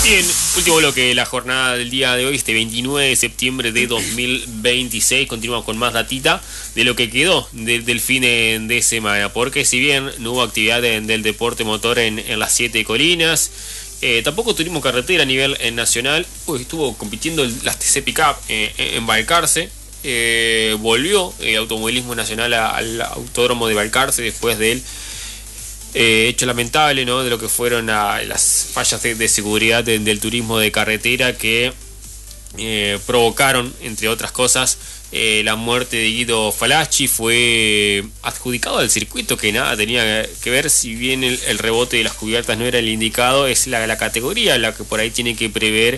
Bien, último bloque de la jornada del día de hoy, este 29 de septiembre de 2026. Continuamos con más datita de lo que quedó del fin de semana, porque si bien no hubo actividad del deporte motor en las 7 colinas, tampoco tuvimos carretera a nivel nacional. Estuvo compitiendo las TC Pickup en Balcarce. Volvió el automovilismo nacional al autódromo de Balcarce después del hecho lamentable, ¿no?, de lo que fueron las fallas de seguridad del turismo de carretera que provocaron, entre otras cosas, la muerte de Guido Falacci. Fue adjudicado al circuito, que nada tenía que ver, si bien el rebote de las cubiertas no era el indicado, es la categoría la que por ahí tiene que prever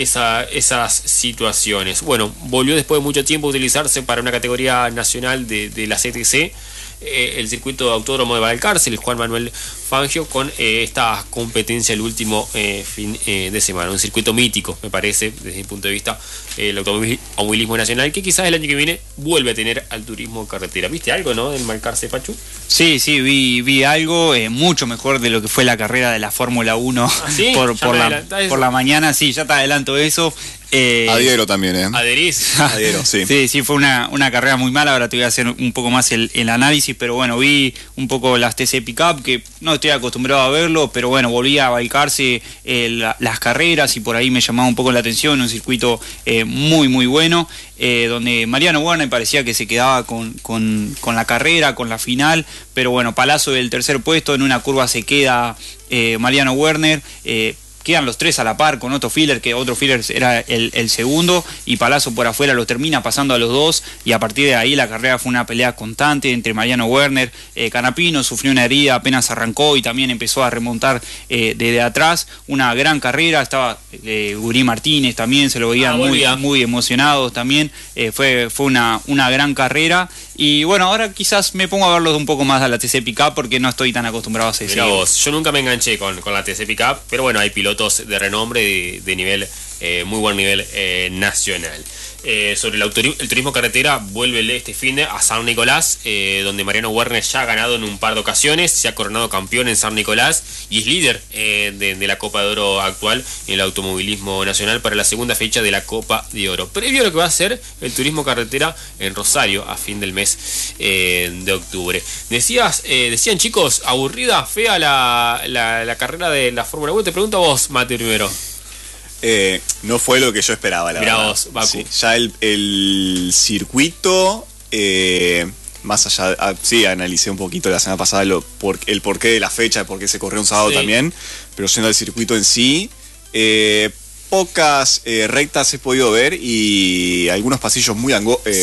esas situaciones. Bueno, volvió después de mucho tiempo a utilizarse para una categoría nacional de la CTC, el circuito de autódromo de Balcarce, el Juan Manuel Fangio, con esta competencia el último fin de semana. Un circuito mítico, me parece, desde mi punto de vista, el automovilismo nacional, que quizás el año que viene vuelve a tener al turismo carretera. ¿Viste algo, no, del Balcarce, Pachu? Sí, vi algo mucho mejor de lo que fue la carrera de la Fórmula 1. ¿Ah, sí? por la mañana. Sí, ya te adelanto eso. Adhiero también, ¿Adherís? Adhiero, sí. Sí, fue una carrera muy mala. Ahora te voy a hacer un poco más el análisis, pero bueno, vi un poco las TC Pickup, que no estoy acostumbrado a verlo, pero bueno, volví a Balcarce las carreras y por ahí me llamaba un poco la atención. Un circuito muy muy bueno, donde Mariano Werner parecía que se quedaba con la carrera, con la final, pero bueno, palazo del tercer puesto. En una curva se queda Mariano Werner, quedan los tres a la par con Otto Filler, que Otto Filler era el segundo, y Palazzo por afuera los termina pasando a los dos, y a partir de ahí la carrera fue una pelea constante entre Mariano Werner. Canapino sufrió una herida, apenas arrancó y también empezó a remontar desde atrás. Una gran carrera, estaba Gurí Martínez también, se lo veían muy emocionados también. Fue una gran carrera. Y bueno, ahora quizás me pongo a verlos un poco más a la TC Pickup, porque no estoy tan acostumbrado a ese. Mirá vos, yo nunca me enganché con la TC Pickup, pero bueno, hay pilotos de renombre, de nivel, muy buen nivel nacional. Sobre el turismo carretera, vuelve este fin de a San Nicolás, donde Mariano Werner ya ha ganado en un par de ocasiones, se ha coronado campeón en San Nicolás y es líder de la Copa de Oro actual en el automovilismo nacional para la segunda fecha de la Copa de Oro. Previo a lo que va a ser el turismo carretera en Rosario a fin del mes de octubre. Decían chicos, aburrida, fea la carrera de la Fórmula 1. Te pregunto a vos, Mate, primero. No fue lo que yo esperaba, la verdad. Mirá vos, Baku. Sí, ya el circuito, más allá, sí, analicé un poquito la semana pasada el porqué de la fecha, por qué se corrió un sábado también, pero yendo al circuito en sí, pocas rectas he podido ver y algunos pasillos muy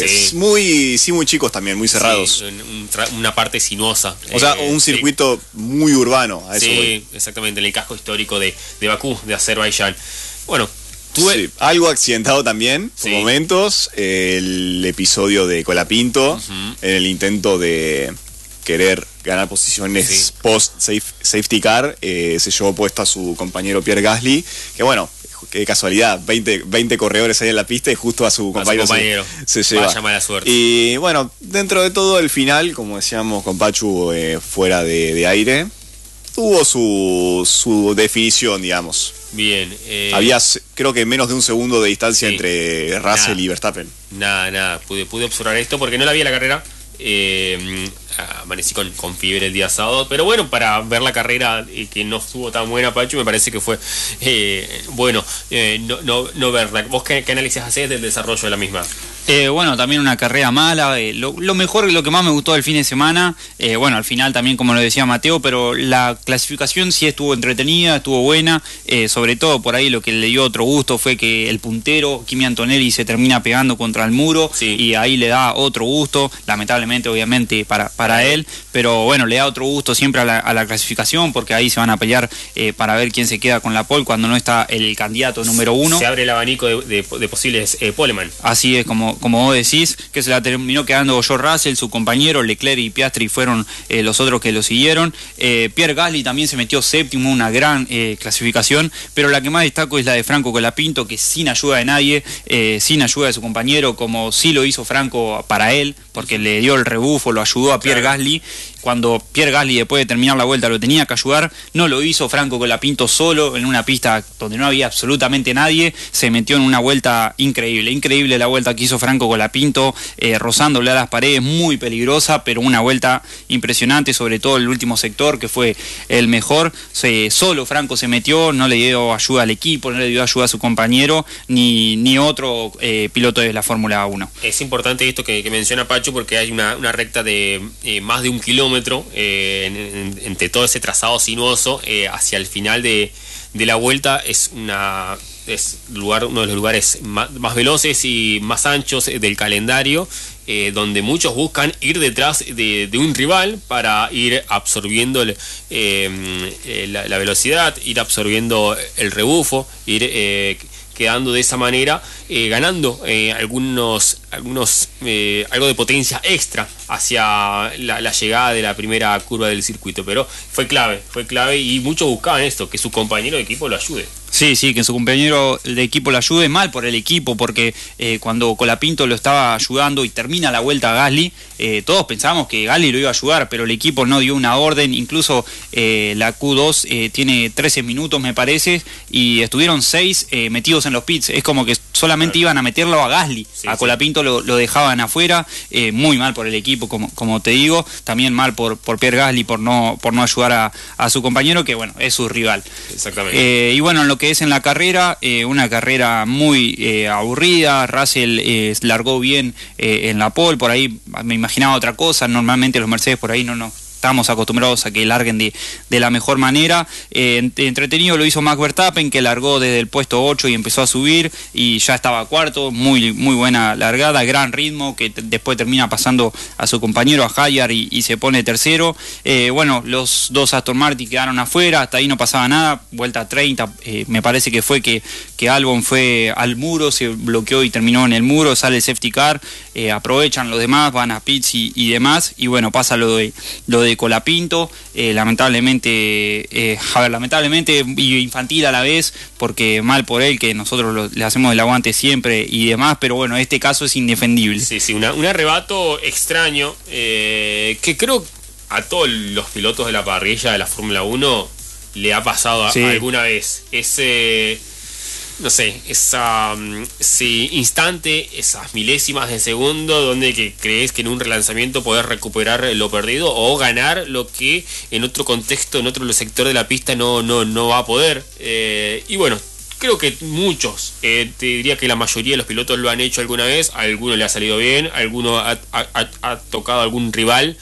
muy chicos también, muy cerrados. Sí, una parte sinuosa. O sea, un circuito muy urbano, a eso voy. Exactamente, en el casco histórico de Bakú, de Azerbaiyán. Bueno, algo accidentado también, por momentos, el episodio de Colapinto, en el intento de querer ganar posiciones post safety car, se llevó puesto a su compañero Pierre Gasly, que bueno, qué casualidad, 20 corredores ahí en la pista y justo a su compañero se lleva. Vaya mala suerte. Y bueno, dentro de todo el final, como decíamos con Pachu, fuera de aire, tuvo su definición, digamos. Bien. Había, creo que menos de un segundo de distancia entre Russell y Verstappen. Nada. Pude observar esto porque no la vi en la carrera. Amanecí con fiebre el día sábado, pero bueno, para ver la carrera que no estuvo tan buena, Pachu, me parece que fue bueno no verla. ¿Vos qué análisis hacés del desarrollo de la misma? Bueno, también una carrera mala. Lo mejor, lo que más me gustó del fin de semana, bueno, al final también, como lo decía Mateo, pero la clasificación sí estuvo entretenida, estuvo buena. Sobre todo por ahí lo que le dio otro gusto fue que el puntero, Kimi Antonelli, se termina pegando contra el muro, y ahí le da otro gusto, lamentablemente, obviamente, para él, pero bueno, le da otro gusto siempre a la clasificación, porque ahí se van a pelear para ver quién se queda con la pole cuando no está el candidato número uno. Se abre el abanico de posibles poleman. Así es, como vos decís, que se la terminó quedando George Russell, su compañero. Leclerc y Piastri fueron los otros que lo siguieron. Pierre Gasly también se metió séptimo, una gran clasificación, pero la que más destaco es la de Franco Colapinto, que sin ayuda de nadie, sin ayuda de su compañero, como sí lo hizo Franco para él, porque le dio el rebufo, lo ayudó a Pierre Gasly. cuando Pierre Gasly después de terminar la vuelta lo tenía que ayudar, no lo hizo. Franco Colapinto solo en una pista donde no había absolutamente nadie, se metió en una vuelta increíble la vuelta que hizo Franco Colapinto, rozándole a las paredes, muy peligrosa, pero una vuelta impresionante, sobre todo el último sector que fue el mejor. Solo Franco se metió, no le dio ayuda al equipo, no le dio ayuda a su compañero ni otro piloto de la Fórmula 1. Es importante esto que menciona Pacho, porque hay una recta de más de 1 kilómetro entre todo ese trazado sinuoso hacia el final de la vuelta. Es uno de los lugares más veloces y más anchos del calendario, donde muchos buscan ir detrás de un rival para ir absorbiendo la velocidad, ir absorbiendo el rebufo, ir quedando de esa manera, ganando algo de potencia extra hacia la llegada de la primera curva del circuito. Pero fue clave y muchos buscaban esto, que su compañero de equipo lo ayude. Sí, que su compañero de equipo lo ayude, mal por el equipo, porque cuando Colapinto lo estaba ayudando y termina la vuelta a Gasly, todos pensábamos que Gasly lo iba a ayudar, pero el equipo no dio una orden. Incluso la Q2 tiene 13 minutos, me parece, y estuvieron 6 metidos en los pits. Es como que solamente iban a meterlo a Gasly, a Colapinto lo dejaban afuera. Muy mal por el equipo, como te digo, también mal por Pierre Gasly por no ayudar a su compañero, que bueno, es su rival. Exactamente. Y bueno, en lo que es en la carrera, una carrera muy aburrida. Russell largó bien en la pole, por ahí me imaginaba otra cosa. Normalmente los Mercedes por ahí no estamos acostumbrados a que larguen de la mejor manera. Entretenido lo hizo Max Verstappen, que largó desde el puesto 8 y empezó a subir y ya estaba cuarto. Muy buena largada, gran ritmo, que después termina pasando a su compañero, a Hayar, y se pone tercero. Bueno, los dos Aston Martin quedaron afuera, hasta ahí no pasaba nada. Vuelta 30, me parece que fue que Albon fue al muro, se bloqueó y terminó en el muro, sale el safety car, aprovechan los demás, van a pits y demás, y bueno, pasa lo de Colapinto, lamentablemente y infantil a la vez, porque mal por él, que nosotros le hacemos el aguante siempre y demás, pero bueno, este caso es indefendible. Sí, un arrebato extraño, que creo a todos los pilotos de la parrilla de la Fórmula 1 le ha pasado alguna vez. No sé, ese instante, esas milésimas de segundo donde que crees que en un relanzamiento podés recuperar lo perdido o ganar lo que en otro contexto, en otro sector de la pista no va a poder. Y bueno, creo que muchos, te diría que la mayoría de los pilotos lo han hecho alguna vez. A alguno le ha salido bien, a alguno ha tocado algún rival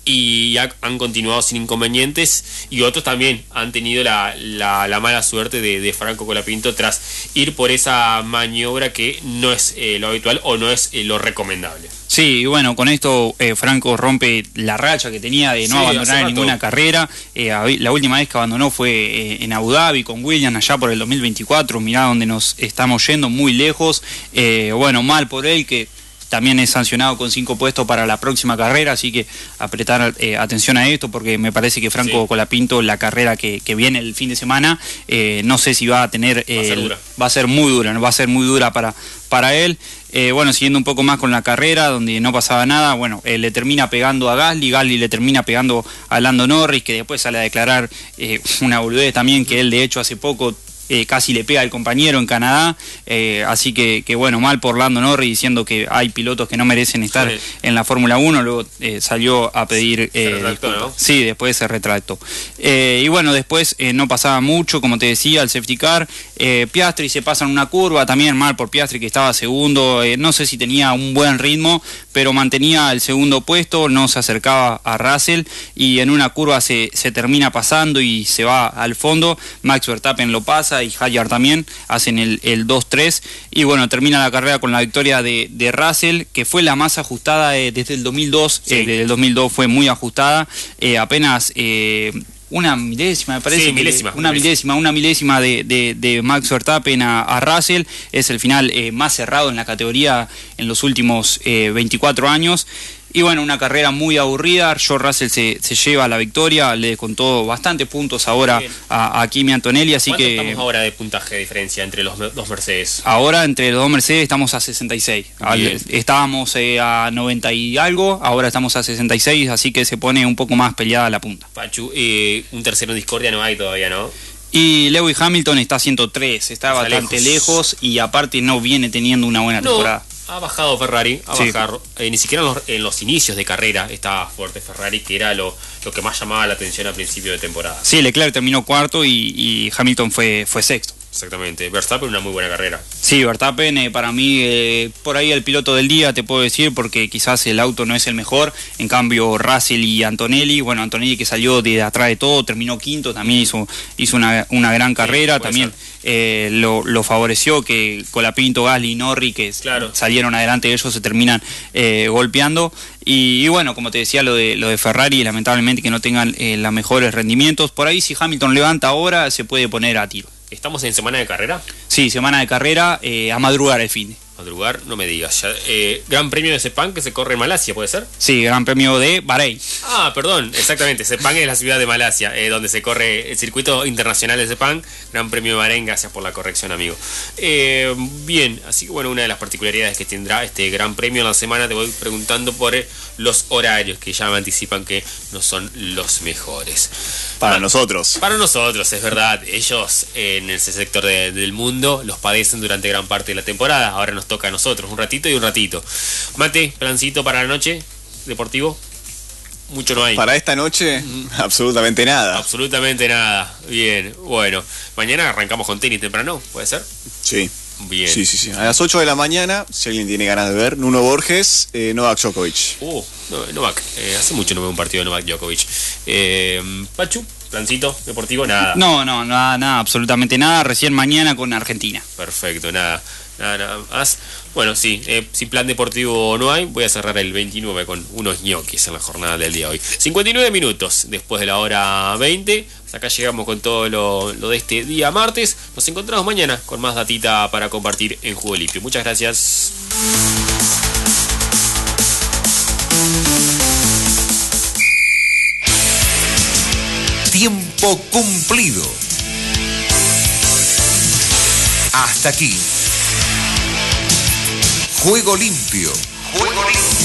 y han continuado sin inconvenientes, y otros también han tenido la mala suerte de Franco Colapinto tras ir por esa maniobra que no es lo habitual o no es lo recomendable. Sí, y bueno, con esto Franco rompe la racha que tenía de no abandonar en ninguna carrera. La última vez que abandonó fue en Abu Dhabi con Williams, allá por el 2024. Mirá donde nos estamos yendo, muy lejos. Bueno, mal por él, que también es sancionado con 5 puestos para la próxima carrera, así que apretar atención a esto, porque me parece que Franco Colapinto, la carrera que viene el fin de semana, no sé si va a tener... va a ser muy dura, ¿no? Va a ser muy dura para él. Bueno, siguiendo un poco más con la carrera, donde no pasaba nada, bueno, le termina pegando a Gasly le termina pegando a Lando Norris, que después sale a declarar una boludez también, que él de hecho hace poco casi le pega al compañero en Canadá, así que bueno, mal por Lando Norris, diciendo que hay pilotos que no merecen estar en la Fórmula 1, luego salió a pedir disculpas. ¿No? Sí, después se retractó. Y bueno, después no pasaba mucho, como te decía, el safety car. Piastri se pasa en una curva, también mal por Piastri, que estaba segundo, no sé si tenía un buen ritmo, pero mantenía el segundo puesto, no se acercaba a Russell, y en una curva se termina pasando y se va al fondo. Max Verstappen lo pasa y Hayar también, hacen el 2-3, y bueno, termina la carrera con la victoria de Russell, que fue la más ajustada desde el 2002. Desde el 2002 fue muy ajustada, apenas una milésima, me parece. Sí, una milésima de Max Verstappen a Russell. Es el final más cerrado en la categoría en los últimos 24 años. Y bueno, una carrera muy aburrida. George Russell se lleva la victoria, le contó bastantes puntos ahora a Kimi Antonelli, así que... ¿Cuánto estamos ahora de puntaje de diferencia entre los dos Mercedes? Ahora entre los dos Mercedes estamos a 66. Estábamos a 90 y algo, ahora estamos a 66, así que se pone un poco más peleada la punta. Pachu, un tercero en discordia no hay todavía, ¿no? Y Lewis Hamilton está a 103, está bastante lejos y aparte no viene teniendo una buena temporada. Ha bajado Ferrari, bajado, ni siquiera en los inicios de carrera estaba fuerte Ferrari, que era lo que más llamaba la atención al principio de temporada. Sí, Leclerc terminó cuarto y Hamilton fue sexto. Exactamente, Verstappen una muy buena carrera. Sí, Verstappen para mí, por ahí el piloto del día te puedo decir, porque quizás el auto no es el mejor, en cambio Russell y Antonelli, bueno, Antonelli que salió de atrás de todo, terminó quinto, también hizo una gran carrera, sí, también lo favoreció que Colapinto, Gasly y Norris, que salieron adelante de ellos, se terminan golpeando. Y bueno, como te decía, lo de Ferrari, lamentablemente que no tengan los mejores rendimientos. Por ahí si Hamilton levanta ahora, se puede poner a tiro. ¿Estamos en semana de carrera? Sí, semana de carrera, a madrugar el fin de. Madrugar, no me digas. Gran Premio de Sepang que se corre en Malasia, ¿puede ser? Sí, Gran Premio de Bahrein. Ah, perdón, exactamente. Sepang es la ciudad de Malasia, donde se corre el circuito internacional de Sepang. Gran Premio de Bahrein, gracias por la corrección, amigo. Bien, así que bueno, una de las particularidades que tendrá este Gran Premio en la semana, te voy preguntando por los horarios, que ya me anticipan que no son los mejores. Para nosotros. Para nosotros, es verdad. Ellos en ese sector del mundo los padecen durante gran parte de la temporada. Ahora nos toca a nosotros, un ratito y un ratito. Mate, plancito para la noche, deportivo. Mucho no hay. Para esta noche, absolutamente nada. Absolutamente nada. Bien, bueno. Mañana arrancamos con tenis temprano, ¿puede ser? Sí. Bien. Sí. A las 8 de la mañana, si alguien tiene ganas de ver, Nuno Borges, Novak Djokovic. Novak. Hace mucho no veo un partido de Novak Djokovic. Pachu, plancito, deportivo, nada. No, nada, absolutamente nada. Recién mañana con Argentina. Perfecto, nada más. Bueno, sí, si plan deportivo no hay, voy a cerrar el 29 con unos ñoquis en la jornada del día de hoy. 59 minutos después de la hora 20. Hasta acá llegamos con todo lo de este día martes. Nos encontramos mañana con más datita para compartir en Jugo Limpio. Muchas gracias. Tiempo cumplido. Hasta aquí. Juego limpio.